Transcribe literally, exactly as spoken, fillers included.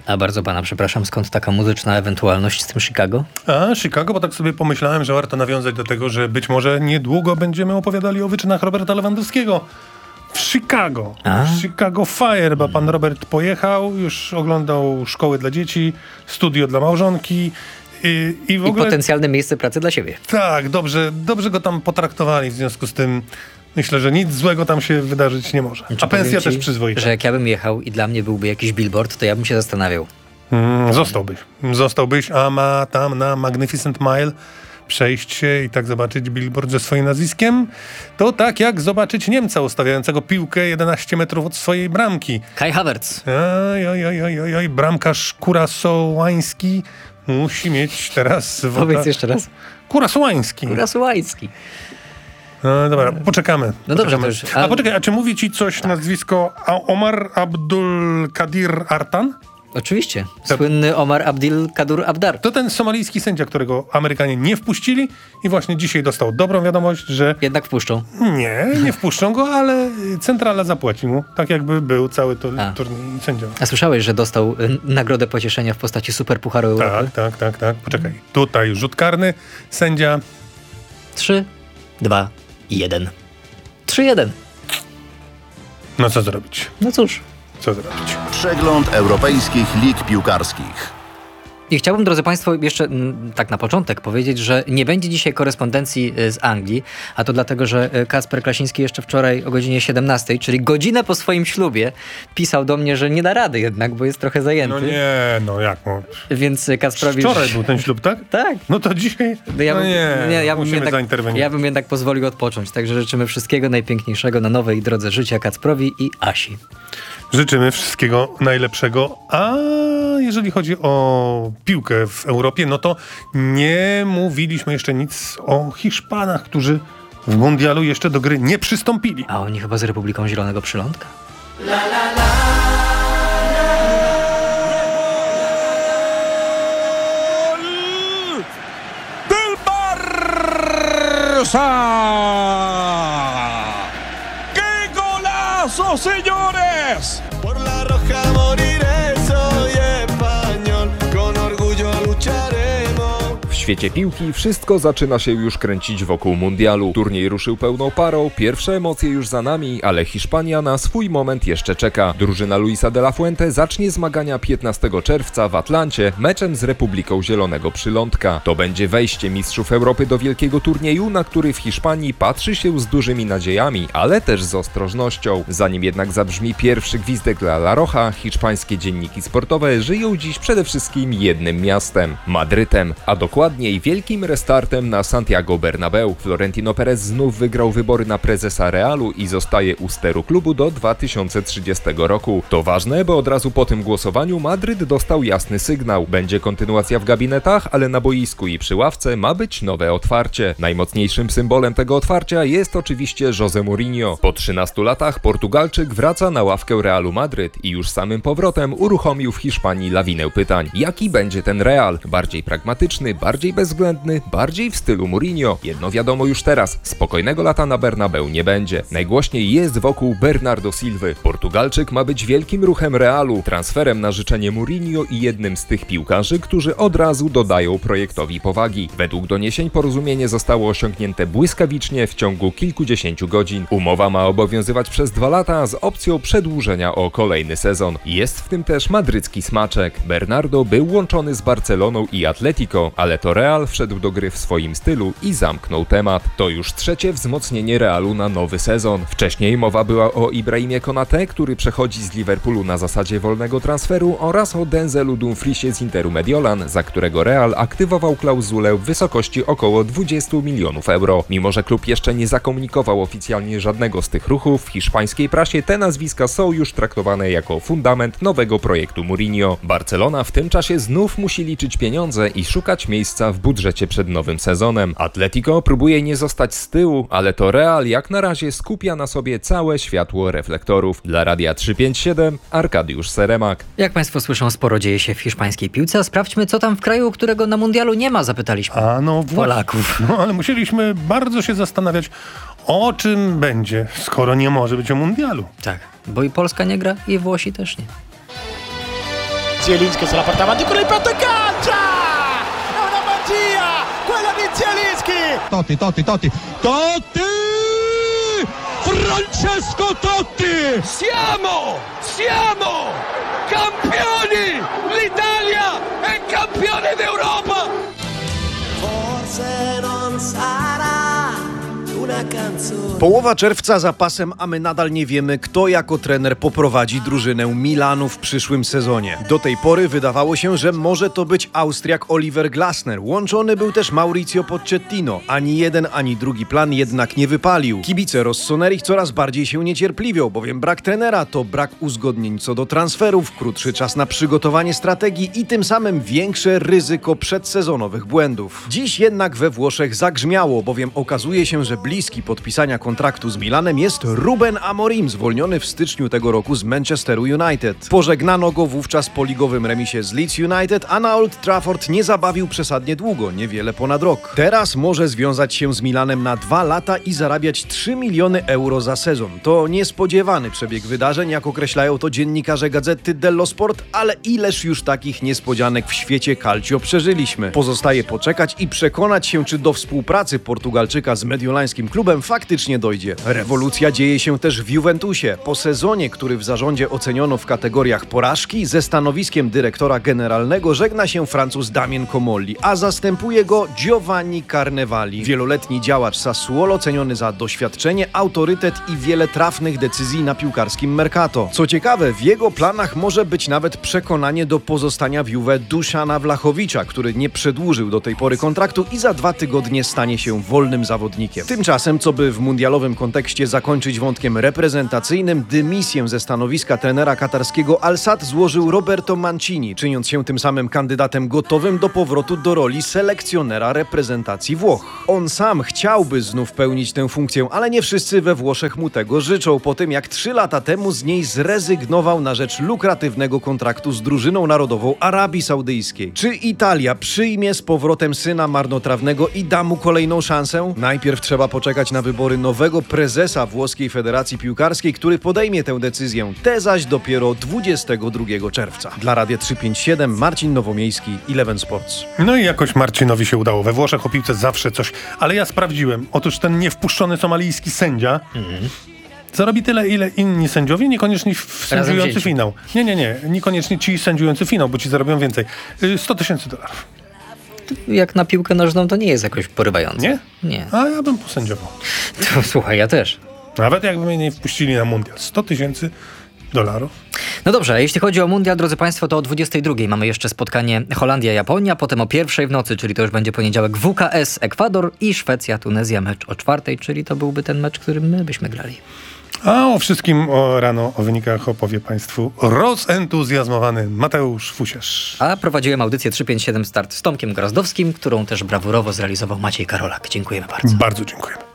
A bardzo pana przepraszam, skąd taka muzyczna ewentualność z tym Chicago? A, Chicago, bo tak sobie pomyślałem, że warto nawiązać do tego, że być może niedługo będziemy opowiadali o wyczynach Roberta Lewandowskiego w Chicago. A? Chicago Fire, bo pan Robert pojechał, już oglądał szkoły dla dzieci, studio dla małżonki i, i w I ogóle... potencjalne miejsce pracy dla siebie. Tak, dobrze, dobrze go tam potraktowali, w związku z tym myślę, że nic złego tam się wydarzyć nie może. Znaczy, A pensja powiem ci, też przyzwoita. że jak ja bym jechał i dla mnie byłby jakiś billboard, to ja bym się zastanawiał. Mm, zostałbyś. Zostałbyś, a ma tam na Magnificent Mile przejść się i tak zobaczyć billboard ze swoim nazwiskiem, to tak jak zobaczyć Niemca ustawiającego piłkę jedenaście metrów od swojej bramki. Kai Havertz. Oj, oj, oj, oj, oj, oj. Bramkarz Kurasołański musi mieć teraz... Powiedz jeszcze raz. Kurasołański. Kurasułański. No dobra, poczekamy. No dobrze, poczekamy. to już, A a- poczekaj, a czy mówi ci coś nazwisko Omar Abdul Kadir Artan? Oczywiście. Słynny Omar Abdil Kadur Abdar. To ten somalijski sędzia, którego Amerykanie nie wpuścili i właśnie dzisiaj dostał dobrą wiadomość, że Jednak wpuszczą. nie, nie wpuszczą go, ale centrala zapłaci mu, tak jakby był cały to A. turniej sędzią. A słyszałeś, że dostał y, nagrodę pocieszenia w postaci Superpucharu Europy? Tak, tak, tak, tak. Poczekaj. Tutaj rzut karny, sędzia. Trzy, dwa, jeden. Trzy, jeden. No co zrobić? No cóż. Co zrobić? Przegląd europejskich lig piłkarskich. I chciałbym, drodzy Państwo, jeszcze mm, tak na początek powiedzieć, że nie będzie dzisiaj korespondencji y, z Anglii, a to dlatego, że y, Kacper Klasiński jeszcze wczoraj o godzinie siedemnastej, czyli godzinę po swoim ślubie, pisał do mnie, że nie da rady jednak, bo jest trochę zajęty. No nie, no jak? No. Więc y, Kacprowi... Wczoraj był ten ślub, tak? Tak. No to dzisiaj? No ja no bym, nie, ja bym musimy jednak, zainterweniować. ja bym jednak pozwolił odpocząć. Także życzymy wszystkiego najpiękniejszego na nowej drodze życia Kacprowi i Asi. Życzymy wszystkiego najlepszego, a jeżeli chodzi o piłkę w Europie, no to nie mówiliśmy jeszcze nic o Hiszpanach, którzy w mundialu jeszcze do gry nie przystąpili. A oni chyba z Republiką Zielonego Przylądka? Del Barça. ¡Qué golazo, señores! Por la roja moriré, soy español, con orgullo lucharemos. W świecie piłki wszystko zaczyna się już kręcić wokół mundialu. Turniej ruszył pełną parą, pierwsze emocje już za nami, ale Hiszpania na swój moment jeszcze czeka. Drużyna Luisa de la Fuente zacznie zmagania piętnastego czerwca w Atlancie meczem z Republiką Zielonego Przylądka. To będzie wejście mistrzów Europy do wielkiego turnieju, na który w Hiszpanii patrzy się z dużymi nadziejami, ale też z ostrożnością. Zanim jednak zabrzmi pierwszy gwizdek dla La Roja, hiszpańskie dzienniki sportowe żyją dziś przede wszystkim jednym miastem – Madrytem, a dokładniej wielkim restartem na Santiago Bernabeu. Florentino Perez znów wygrał wybory na prezesa Realu i zostaje u steru klubu do dwa tysiące trzydziestego roku. To ważne, bo od razu po tym głosowaniu Madryt dostał jasny sygnał. Będzie kontynuacja w gabinetach, ale na boisku i przy ławce ma być nowe otwarcie. Najmocniejszym symbolem tego otwarcia jest oczywiście José Mourinho. Po trzynastu latach Portugalczyk wraca na ławkę Realu Madryt i już samym powrotem uruchomił w Hiszpanii lawinę pytań. Jaki będzie ten Real? Bardziej pragmatyczny, bardziej bezwzględny, bardziej w stylu Mourinho. Jedno wiadomo już teraz, spokojnego lata na Bernabeu nie będzie. Najgłośniej jest wokół Bernardo Silwy. Portugalczyk ma być wielkim ruchem Realu, transferem na życzenie Mourinho i jednym z tych piłkarzy, którzy od razu dodają projektowi powagi. Według doniesień porozumienie zostało osiągnięte błyskawicznie w ciągu kilkudziesięciu godzin. Umowa ma obowiązywać przez dwa lata z opcją przedłużenia o kolejny sezon. Jest w tym też madrycki smaczek. Bernardo był łączony z Barceloną i Atletico, ale to Real wszedł do gry w swoim stylu i zamknął temat. To już trzecie wzmocnienie Realu na nowy sezon. Wcześniej mowa była o Ibrahimie Konate, który przechodzi z Liverpoolu na zasadzie wolnego transferu, oraz o Denzelu Dumfriesie z Interu Mediolan, za którego Real aktywował klauzulę w wysokości około dwudziestu milionów euro. Mimo że klub jeszcze nie zakomunikował oficjalnie żadnego z tych ruchów, w hiszpańskiej prasie te nazwiska są już traktowane jako fundament nowego projektu Mourinho. Barcelona w tym czasie znów musi liczyć pieniądze i szukać miejsca w budżecie przed nowym sezonem. Atletico próbuje nie zostać z tyłu, ale to Real jak na razie skupia na sobie całe światło reflektorów. Dla Radia trzysta pięćdziesiąt siedem Arkadiusz Seremak. Jak Państwo słyszą, sporo dzieje się w hiszpańskiej piłce, a sprawdźmy, co tam w kraju, którego na mundialu nie ma, zapytaliśmy. A no właśnie. Polaków. No ale musieliśmy bardzo się zastanawiać, o czym będzie, skoro nie może być o mundialu. Tak, bo i Polska nie gra, i Włosi też nie. Zielinski se la porta avanti con il petto e calcia! È una magia quella di Zielinski! Totti, Totti, Totti, Totti! Francesco Totti! Siamo, siamo campioni! L'Italia è campione d'Europa! Forse non sarà una canzone. Połowa czerwca za pasem, a my nadal nie wiemy, kto jako trener poprowadzi drużynę Milanu w przyszłym sezonie. Do tej pory wydawało się, że może to być Austriak Oliver Glasner. Łączony był też Mauricio Pochettino. Ani jeden, ani drugi plan jednak nie wypalił. Kibice Rossoneri coraz bardziej się niecierpliwią, bowiem brak trenera to brak uzgodnień co do transferów, krótszy czas na przygotowanie strategii i tym samym większe ryzyko przedsezonowych błędów. Dziś jednak we Włoszech zagrzmiało, bowiem okazuje się, że bliski podpisania kontraktu z Milanem jest Ruben Amorim, zwolniony w styczniu tego roku z Manchesteru United. Pożegnano go wówczas po ligowym remisie z Leeds United, a na Old Trafford nie zabawił przesadnie długo, niewiele ponad rok. Teraz może związać się z Milanem na dwa lata i zarabiać trzy miliony euro za sezon. To niespodziewany przebieg wydarzeń, jak określają to dziennikarze Gazety dello Sport, ale ileż już takich niespodzianek w świecie calcio przeżyliśmy. Pozostaje poczekać i przekonać się, czy do współpracy Portugalczyka z mediolańskim klubem faktycznie dojdzie. Rewolucja dzieje się też w Juventusie. Po sezonie, który w zarządzie oceniono w kategoriach porażki, ze stanowiskiem dyrektora generalnego żegna się Francuz Damien Comolli, a zastępuje go Giovanni Carnevali, wieloletni działacz Sassuolo, ceniony za doświadczenie, autorytet i wiele trafnych decyzji na piłkarskim mercato. Co ciekawe, w jego planach może być nawet przekonanie do pozostania w Juve Duszana Vlachowicza, który nie przedłużył do tej pory kontraktu i za dwa tygodnie stanie się wolnym zawodnikiem. Tymczasem, co by w mundialowym kontekście zakończyć wątkiem reprezentacyjnym, dymisję ze stanowiska trenera katarskiego Al-Sadd złożył Roberto Mancini, czyniąc się tym samym kandydatem gotowym do powrotu do roli selekcjonera reprezentacji Włoch. On sam chciałby znów pełnić tę funkcję, ale nie wszyscy we Włoszech mu tego życzą, po tym jak trzy lata temu z niej zrezygnował na rzecz lukratywnego kontraktu z drużyną narodową Arabii Saudyjskiej. Czy Italia przyjmie z powrotem syna marnotrawnego i da mu kolejną szansę? Najpierw trzeba poczekać na wybory nowego prezesa Włoskiej Federacji Piłkarskiej, który podejmie tę decyzję. Te zaś dopiero dwudziestego drugiego czerwca. Dla Radia trzysta pięćdziesiąt siedem Marcin Nowomiejski, Eleven Sports. No i jakoś Marcinowi się udało. We Włoszech o piłce zawsze coś. Ale ja sprawdziłem. Otóż ten niewpuszczony somalijski sędzia mm. zarobi tyle, ile inni sędziowie, niekoniecznie w sędziujący finał. Nie, nie, nie. Niekoniecznie ci sędziujący finał, bo ci zarobią więcej. sto tysięcy dolarów. Jak na piłkę nożną to nie jest jakoś porywające. Nie? Nie. A ja bym posędziował. To, słuchaj, ja też. Nawet jakby mnie nie wpuścili na mundial. sto tysięcy dolarów. No dobrze, a jeśli chodzi o mundial, drodzy Państwo, to o dwudziestej drugiej mamy jeszcze spotkanie Holandia-Japonia, potem o pierwszej w nocy, czyli to już będzie poniedziałek, W K S Ekwador i Szwecja-Tunezja, mecz o czwartej, czyli to byłby ten mecz, którym my byśmy grali. A o wszystkim o rano, o wynikach opowie Państwu rozentuzjazmowany Mateusz Fusierz. A prowadziłem audycję trzysta pięćdziesiąt siedem Start z Tomkiem Grazdowskim, którą też brawurowo zrealizował Maciej Karolak. Dziękujemy bardzo. Bardzo dziękujemy.